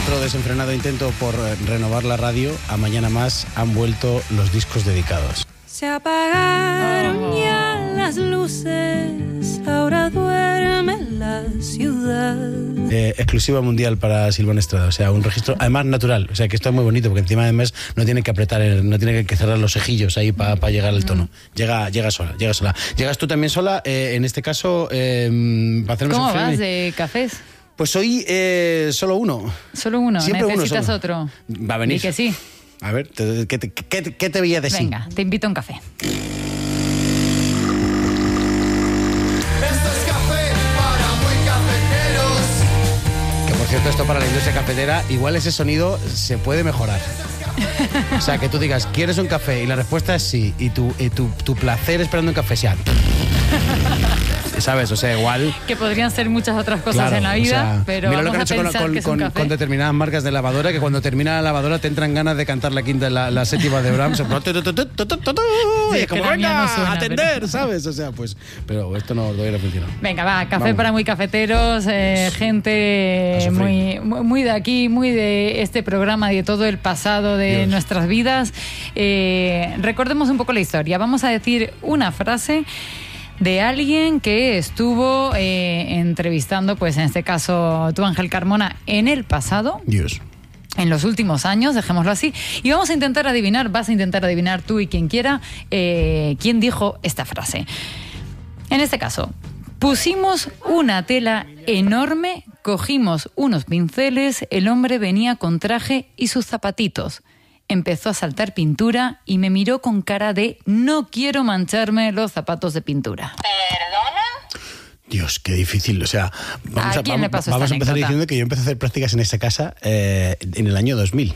otro desenfrenado intento por renovar la radio, a Mañana Más han vuelto los discos dedicados. Se apagaron ya las luces, ahora duerme la ciudad. Exclusiva mundial para Silvana Estrada, o sea, un registro además natural, o sea, que esto es muy bonito porque encima además no tiene que apretar, no tiene que cerrar los ejillos ahí para llegar al tono. Llega sola. ¿Llegas tú también sola? En este caso, para hacernos ¿Cómo un vas de cafés? Pues hoy solo uno. Solo uno, siempre necesitas uno, otro. Va a venir. Y que sí. A ver, ¿qué te veía de sí? Venga, te invito a un café. Por cierto, esto para la industria cafetera, igual ese sonido se puede mejorar. O sea, que tú digas, ¿quieres un café? Y la respuesta es sí. Y tu placer esperando un café sea... ¿Sabes? O sea, igual... Que podrían ser muchas otras cosas, claro, en la vida, o sea, pero mira vamos lo que han hecho con determinadas marcas de lavadora, que cuando termina la lavadora te entran ganas de cantar la séptima de Brahms. Y es como, venga, no suena, atender, pero... ¿sabes? O sea, pues... Pero esto no todavía no funciona. Venga, va, café vamos. Para muy cafeteros, gente muy de aquí, muy de este programa y de todo el pasado de nuestras vidas. Recordemos un poco la historia. Vamos a decir una frase de alguien que estuvo entrevistando, pues en este caso tú, Ángel Carmona, en el pasado. Dios. En los últimos años, dejémoslo así. Y vamos a intentar adivinar, vas a intentar adivinar tú y quien quiera, quién dijo esta frase. En este caso, pusimos una tela enorme, cogimos unos pinceles, el hombre venía con traje y sus zapatitos. Empezó a saltar pintura y me miró con cara de no quiero mancharme los zapatos de pintura. ¿Perdona? Dios, qué difícil. O sea, vamos a empezar diciendo que yo empecé a hacer prácticas en esta casa en el año 2000.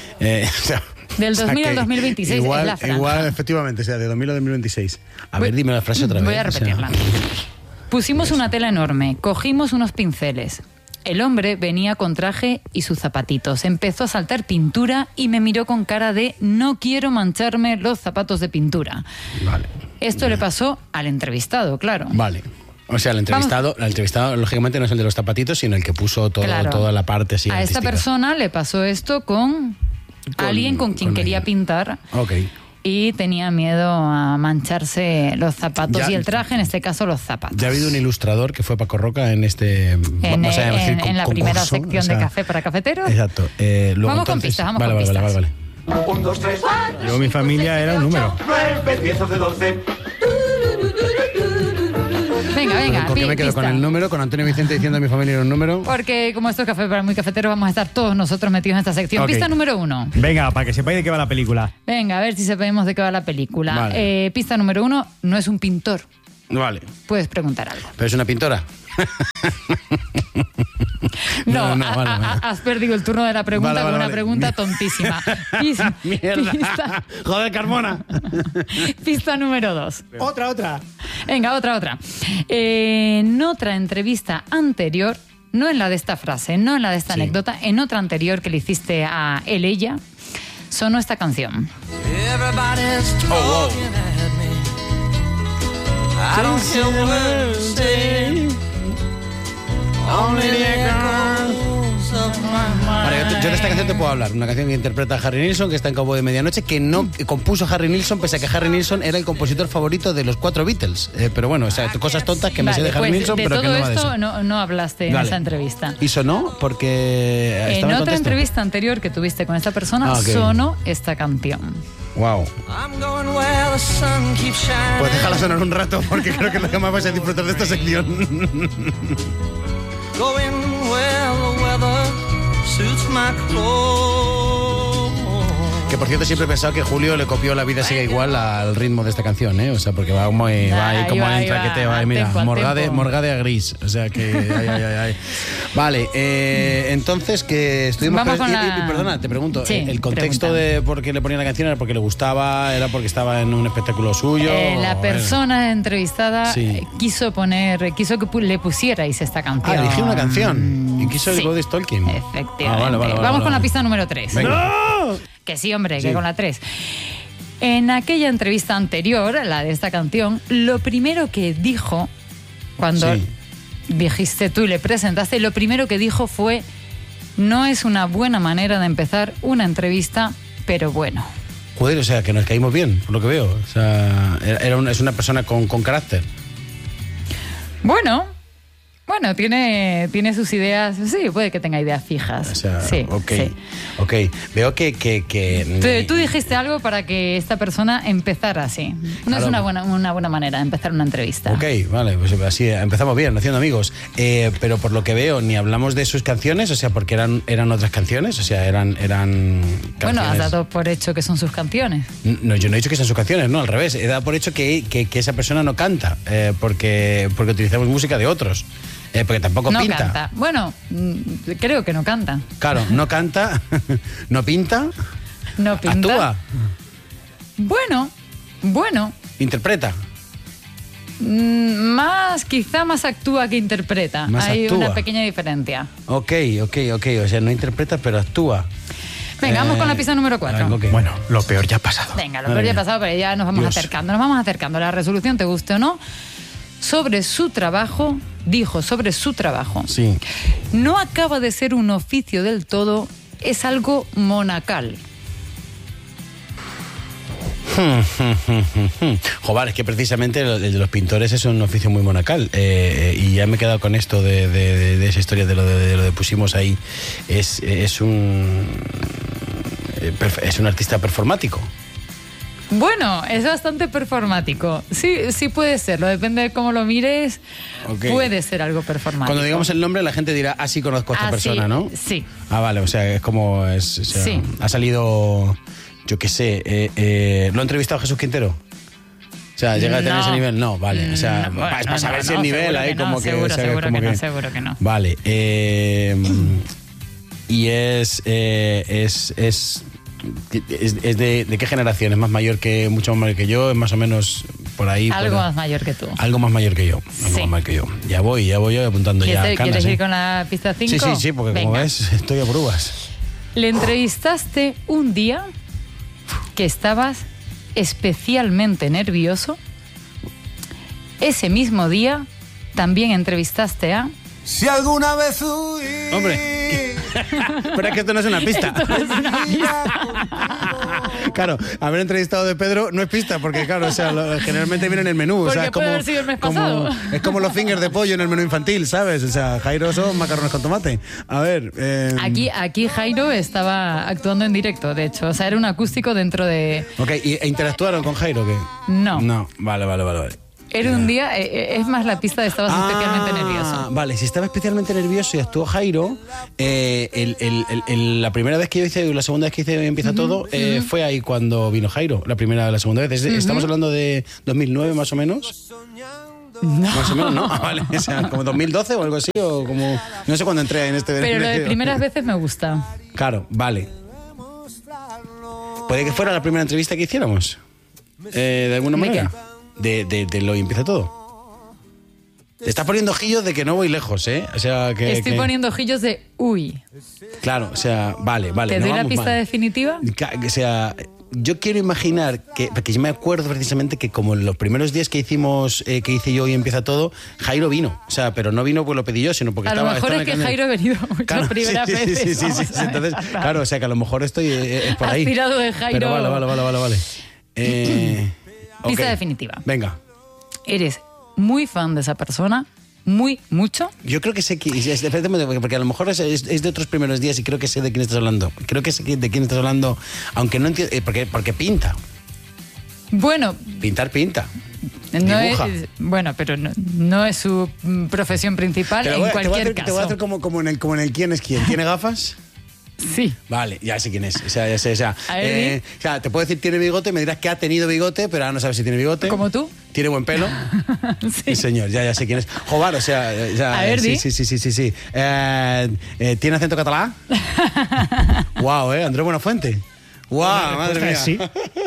Del 2000 al 2026 igual, es la franja. Igual, efectivamente, o sea, de 2000 a 2026. A ver, dime la frase otra vez. Voy a repetirla. Pusimos una tela enorme, cogimos unos pinceles. El hombre venía con traje y sus zapatitos. Empezó a saltar pintura y me miró con cara de no quiero mancharme los zapatos de pintura. Vale. Esto le pasó al entrevistado, claro. Vale. O sea, el entrevistado lógicamente no es el de los zapatitos, sino el que puso toda la parte así. A esta persona le pasó esto con alguien con quien quería pintar. Ok. Y tenía miedo a mancharse los zapatos y el traje, en este caso los zapatos. Ya ha habido un ilustrador que fue Paco Roca en en la primera sección de Café para Cafeteros. Exacto. Vamos con pistas, vamos con pistas. Vale. 1, 2, 3, 4. Yo, mi familia era un número. 9, 10, 11, 12. Venga, ¿Por qué me quedo con el número? Con Antonio Vicente diciendo mi familia era un número. Porque como esto es Café para muy cafeteros, vamos a estar todos nosotros metidos en esta sección. Okay. Pista número 1. Venga, para que sepáis de qué va la película. Venga, a ver si sabemos de qué va la película. Vale. Pista número 1, no es un pintor. Vale. Puedes preguntar algo. ¿Pero es una pintora? No, vale. Has perdido el turno de la pregunta con una pregunta tontísima. Mierda. Joder, Carmona. Pista número 2. Otra. Venga, otra. En otra entrevista anterior, no en la de esta frase, no en la de esta anécdota, en otra anterior que le hiciste a ella, sonó esta canción. Oh. I don't care what you say. Only the echoes of my mind. Vale, yo de esta canción te puedo hablar. Una canción que interpreta a Harry Nilsson, que está en Cabo de Medianoche, que no compuso Harry Nilsson, pese a que Harry Nilsson era el compositor favorito de los 4 Beatles. Pero bueno, o sea, cosas tontas que me sé de Harry Nilsson, pero que no va de eso. De todo esto no hablaste en esa entrevista. ¿Y sonó? Porque... En otra entrevista anterior que tuviste con esta persona, sonó esta canción. Wow. Pues déjala sonar un rato, porque creo que es lo que más vais a disfrutar de esta sección. Que por cierto siempre he pensado que Julio le copió La vida sigue igual al ritmo de esta canción, ¿eh? O sea, porque va ahí como en traqueteo, ahí mira, morgade a gris, o sea que ay. Vale, entonces que estuvimos perdona, te pregunto, el contexto de por qué le ponía la canción era porque le gustaba, era porque estaba en un espectáculo suyo. La persona entrevistada quiso que le pusierais esta canción. Eligió una canción y quiso el Body Stalking. Efectivamente. Vamos con la pista número 3. ¡No! Que sí, hombre, que con la 3. En aquella entrevista anterior, la de esta canción, lo primero que dijo, cuando dijiste tú y le presentaste, lo primero que dijo fue: No es una buena manera de empezar una entrevista, pero bueno. Joder, o sea, que nos caímos bien, por lo que veo. O sea, es una persona con carácter. Bueno, tiene sus ideas. Sí, puede que tenga ideas fijas. O sea, sí, ok. sí. Ok, veo que Tú dijiste algo para que esta persona empezara así. No Claro. es una buena manera de empezar una entrevista. Ok, vale, pues así empezamos bien, haciendo amigos. Pero por lo que veo, ni hablamos de sus canciones, o sea, porque eran otras canciones, o sea, eran canciones. Bueno, has dado por hecho que son sus canciones. No, yo no he dicho que sean sus canciones, no, al revés. He dado por hecho que esa persona no canta, porque utilizamos música de otros. Porque tampoco No pinta. canta. Bueno, creo que no canta. Claro, no canta, no pinta, No pinta. actúa, Bueno. interpreta. Quizá más actúa que interpreta. Más Hay actúa. una pequeña diferencia. Ok. O sea, no interpreta, pero actúa. Venga, vamos con la pista número 4. Ok. Bueno, lo peor ya ha pasado. Venga, lo peor ya ha pasado, pero ya nos vamos Dios. acercando. Nos vamos acercando. La resolución, te guste o no, sobre su trabajo, dijo sobre su trabajo. Sí. No acaba de ser un oficio del todo, es algo monacal. Joder, es que precisamente el de los pintores es un oficio muy monacal. Y ya me he quedado con esto de esa historia de lo de pusimos ahí. Es un artista performático. Bueno, es bastante performático. Sí puede serlo, depende de cómo lo mires. Ok. Puede ser algo performático. Cuando digamos el nombre, la gente dirá, sí conozco a esta persona, ¿no? Sí. Ah, vale, o sea, es como... o sea, Sí. Ha salido, yo qué sé, ¿lo ha entrevistado Jesús Quintero? O sea, ¿llega a tener No. ese nivel? No, vale. O sea, No, bueno, es para saber si el no, nivel seguro ahí que no, como que... seguro, o sea, seguro como que no, seguro que no. Vale. Y es de qué generación? ¿Es más mayor que, mucho más mayor que yo? ¿Es más o menos por ahí? Algo más mayor que tú. Algo más mayor que yo. Algo Sí. más mayor que yo. Ya voy apuntando ya ¿Quieres canas, ir ¿eh? con la pista 5? Sí, porque como ves, estoy a pruebas. Le entrevistaste un día que estabas especialmente nervioso. Ese mismo día también entrevistaste a... Si alguna vez huí. Hombre, pero es que esto no es una pista. Claro, haber entrevistado de Pedro no es pista, porque claro, o sea, generalmente viene en el menú. Porque o sea, es puede como, haber sido el mes pasado. es como los fingers de pollo en el menú infantil, ¿sabes? O sea, Jairo son macarrones con tomate. A ver. Aquí Jairo estaba actuando en directo, de hecho. O sea, era un acústico dentro de... Ok, ¿e interactuaron con Jairo? ¿Qué? No. No, vale. Era un día... es más la pista de estabas especialmente nervioso. Vale, si estaba especialmente nervioso y actuó Jairo, la primera vez que yo hice, la segunda vez que hice Empieza Todo, fue ahí cuando vino Jairo, la segunda vez. Estamos hablando de 2009 más o menos. No. Más o menos, ¿no? Vale, o sea, como 2012 o algo así, o como... No sé cuándo entré en este... Pero lo de primeras veces me gusta. Claro, vale. ¿Puede que fuera la primera entrevista que hiciéramos? ¿De alguna ¿De manera? De lo y Empieza Todo. Te estás poniendo ojillos de que no voy lejos, ¿eh? O sea, Estoy poniendo ojillos de uy. Claro, o sea, vale. ¿Te no doy la vamos pista mal. definitiva? O sea, yo quiero imaginar que... Porque yo me acuerdo precisamente que como en los primeros días que hice yo y Empieza Todo, Jairo vino. O sea, pero no vino porque lo pedí yo, sino porque A lo estaba... mejor es que Jairo ha venido muchas primeras veces. Sí. Entonces, claro, o sea, que a lo mejor estoy... es por Has ahí. tirado de Jairo. Pero vale. Pista ok. definitiva. Venga. Eres muy fan de esa persona, mucho. Yo creo que sé que... Porque a lo mejor es de otros primeros días y creo que sé de quién estás hablando. Creo que sé de quién estás hablando, aunque no entiendo... Porque pinta. Bueno, Pintar pinta. no Dibuja. bueno, pero no es su profesión principal Te en voy a cualquier hacer, caso. Te voy a hacer como en el quién es quién. ¿Tiene gafas? Sí. Vale, ya sé quién es. O sea, ya sé. O sea, A ver, o sea, te puedo decir tiene bigote, me dirás que ha tenido bigote, pero ahora no sabes si tiene bigote. ¿Como tú? Tiene buen pelo. Sí. Sí, señor, ya sé quién es. Jobar, o sea, A ver, di. sí. ¿Tiene acento catalán? Wow, Andrés Buenafuente. Wow, madre mía. Sí.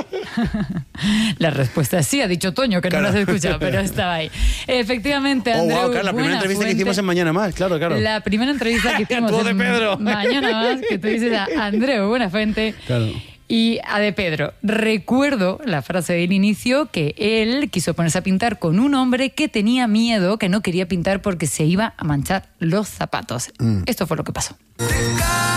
La respuesta es sí, ha dicho Toño, que Claro. no lo has escuchado, pero estaba ahí. Efectivamente, Oh, Andreu wow, claro, la primera entrevista que hicimos en Mañana Más, claro. La primera entrevista que hicimos Tú de en Pedro. Mañana Más, que tú dices a Andreu Buenafuente Claro. y a de Pedro. Recuerdo la frase del inicio que él quiso ponerse a pintar con un hombre que tenía miedo, que no quería pintar porque se iba a manchar los zapatos. Esto fue lo que pasó. Deja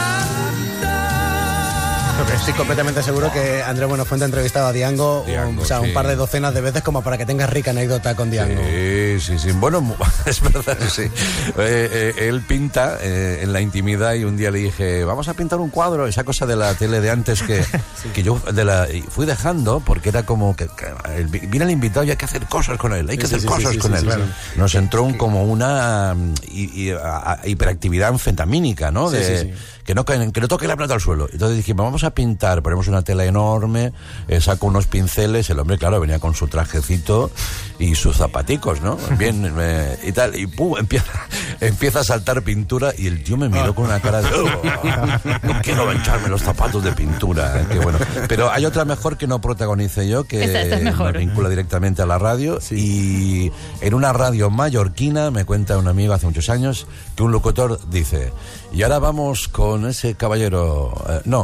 estoy completamente seguro que Andrés Buenafuente ha entrevistado a Diango, un par de docenas de veces como para que tengas rica anécdota con Diango. Sí. Bueno, es verdad, sí. Él pinta en la intimidad y un día le dije, vamos a pintar un cuadro, esa cosa de la tele de antes que yo fui dejando porque era como que viene el invitado y hay que hacer cosas con él, con él. Claro. Nos entró como una hiperactividad anfetamínica, ¿no? Que no toque la plata al suelo. Entonces dijimos, vamos a pintar, ponemos una tela enorme, saco unos pinceles, el hombre, claro, venía con su trajecito y sus zapaticos, ¿no? Bien, y tal, y pum, empieza a saltar pintura y el tío me miró con una cara de, no quiero mancharme los zapatos de pintura, que bueno. Pero hay otra mejor que no protagonice yo, que esta es mejor. Me vincula directamente a la radio, y en una radio mallorquina, me cuenta un amigo hace muchos años, que un locutor dice, y ahora vamos con ese caballero,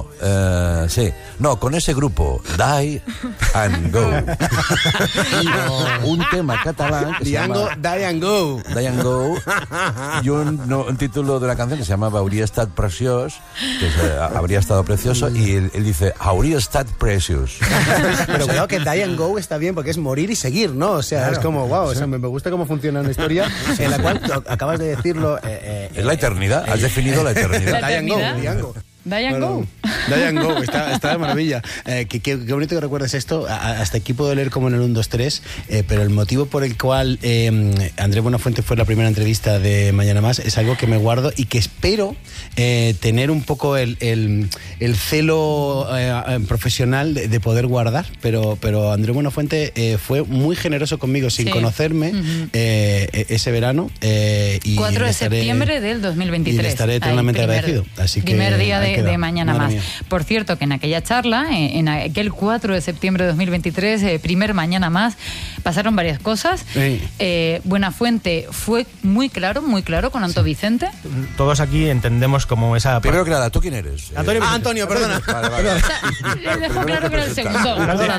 con ese grupo, Die and Go. Un tema catalán que Diango, Die and Go. Die and Go. Y un título de una canción que se llamaba Hauria estat preciós, que habría estado precioso, y él dice, Hauria estat precious. Pero cuidado que Die and Go está bien porque es morir y seguir, ¿no? O sea, claro, es como, wow, o sea, me gusta cómo funciona una historia en la cual acabas de decirlo. Es la eternidad, has definido la eternidad. Die and Go, Diango. Diane Go. Diane Go, está de maravilla. Qué bonito que recuerdes esto. Hasta aquí puedo leer como en el 1, 2, 3, pero el motivo por el cual Andrés Buenafuente fue la primera entrevista de Mañana Más es algo que me guardo y que espero tener un poco el celo profesional de poder guardar, pero Andrés Buenafuente fue muy generoso conmigo sin conocerme ese verano. 4 de septiembre del 2023. Y le estaré eternamente agradecido. Así que primer día de Mañana Más. Por cierto, que en aquella charla, en aquel 4 de septiembre de 2023, primer Mañana Más, pasaron varias cosas. Sí. Buenafuente fue muy claro con Anto Vicente. Todos aquí entendemos como esa... Primero que nada, ¿tú quién eres? Antonio, perdona. Vale. Le dejó claro que era el segundo.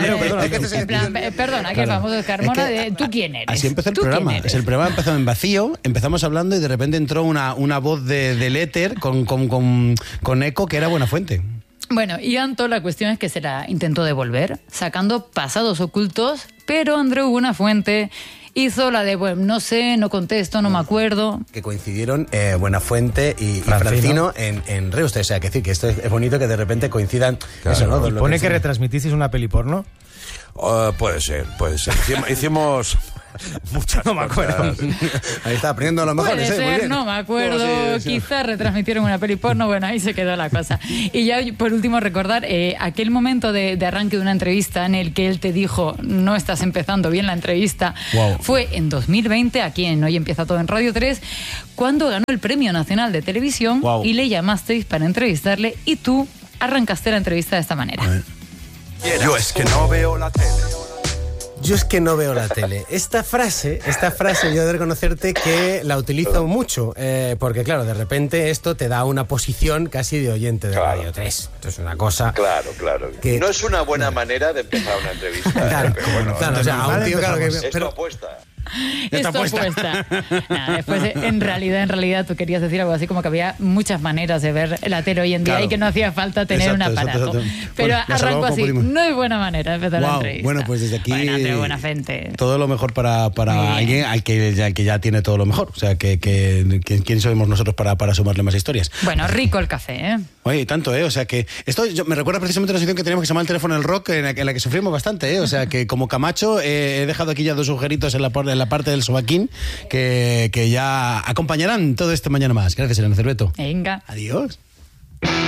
Perdona, que vamos a Carmona, ¿tú quién eres? Así empezó el programa. El programa empezó en vacío, empezamos hablando y de repente entró una voz del éter con eco que era Buenafuente. Bueno, y Anto, la cuestión es que se la intentó devolver, sacando pasados ocultos, pero Andreu Buenafuente hizo la de, bueno, no sé, no contesto, no me acuerdo. Que coincidieron Buenafuente y Francino en Reus. O sea, que decir que esto es bonito que de repente coincidan. Claro. Eso, ¿no? ¿Y pone que retransmitisteis una peli porno? Puede ser. Hicimos muchas no me acuerdo. Ahí está aprendiendo a lo mejor. Puede ser, muy bien. No me acuerdo. Sí. Quizás retransmitieron una peli porno. Bueno, ahí se quedó la cosa. Y ya por último recordar aquel momento de arranque de una entrevista en el que él te dijo, no estás empezando bien la entrevista. Wow. Fue en 2020, aquí en Hoy Empieza Todo en Radio 3, cuando ganó el Premio Nacional de Televisión. Wow. Y le llamasteis para entrevistarle y tú arrancaste la entrevista de esta manera. Yo es que no veo la tele. Yo es que no veo la tele. Esta frase yo he de reconocerte que la utilizo mucho, porque claro, de repente esto te da una posición casi de oyente de Radio 3. Esto es una cosa... Claro. Que no es una buena manera de empezar una entrevista. Claro, o sea, a un tío, claro que... Esto apuesta. Esto apuesta. Nada, después, en realidad, tú querías decir algo así como que había muchas maneras de ver la tele hoy en día, claro, y que no hacía falta tener un aparato. Exacto. Pero bueno, arranco así. No es buena manera de empezar la entrevista. Bueno, pues desde aquí... Buenafuente. Todo lo mejor para alguien al que ya tiene todo lo mejor. O sea, ¿quién somos nosotros para sumarle más historias? Bueno, rico el café, ¿eh? Oye, tanto, ¿eh? O sea, que esto me recuerda precisamente a una sección que teníamos que se llama El Teléfono del Rock, en la que sufrimos bastante, ¿eh? O sea, que como Camacho he dejado aquí ya 2 agujeritos en la parte del sobaquín que ya acompañarán todo este Mañana Más. Gracias, Elena Cerveto. Venga. Adiós.